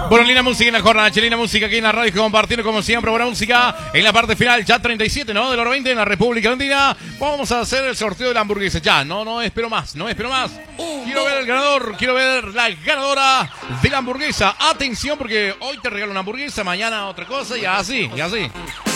Bueno, linda música en la jornada, linda música aquí en la radio, compartiendo como siempre buena música en la parte final, ya 37, ¿no? De la hora 20 en la República Argentina. Vamos a hacer el sorteo de la hamburguesa. Ya, no espero más. Quiero ver el ganador, quiero ver la ganadora de la hamburguesa. Atención, porque hoy te regalo una hamburguesa, mañana otra cosa y así.